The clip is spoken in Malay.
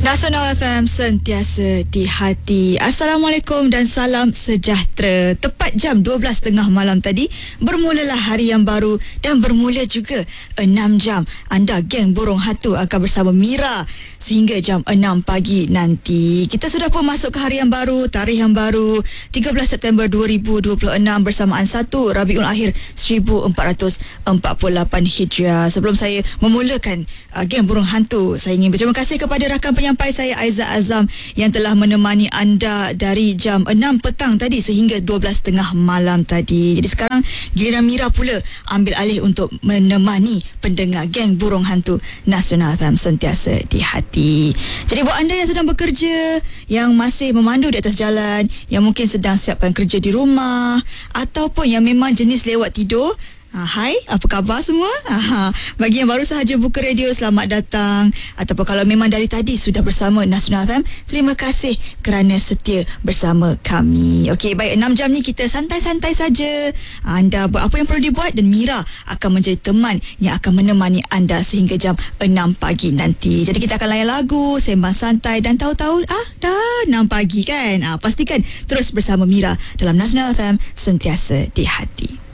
Nasional FM sentiasa di hati. Assalamualaikum dan salam sejahtera. Tepat jam 12.30 malam tadi, bermulalah hari yang baru dan bermula juga 6 jam. Anda geng Burung Hatu akan bersama Mira sehingga jam 6 pagi nanti. Kita sudah pun masuk ke hari yang baru, tarikh yang baru, 13 September 2026 bersamaan 1 Rabiul Akhir 1448 Hijrah. Sebelum saya memulakan geng Burung Hantu, saya ingin berterima kasih kepada rakan penyampai saya Aizat Azam yang telah menemani anda dari jam 6 petang tadi sehingga 12.30 malam tadi. Jadi sekarang giliran Mira pula ambil alih untuk menemani pendengar geng Burung Hantu Nasional FM sentiasa di hati. Jadi buat anda yang sedang bekerja, yang masih memandu di atas jalan, yang mungkin sedang siapkan kerja di rumah, ataupun yang memang jenis lewat tidur, hai, apa khabar semua? Bagi yang baru sahaja buka radio, selamat datang. Ataupun kalau memang dari tadi sudah bersama Nasional FM, terima kasih kerana setia bersama kami. Okey, baik, 6 jam ni kita santai-santai saja. Anda buat apa yang perlu dibuat dan Mira akan menjadi teman yang akan menemani anda sehingga jam 6 pagi nanti. Jadi kita akan layan lagu, sembang santai dan tahu-tahu dah 6 pagi kan? Pastikan terus bersama Mira dalam Nasional FM sentiasa di hati.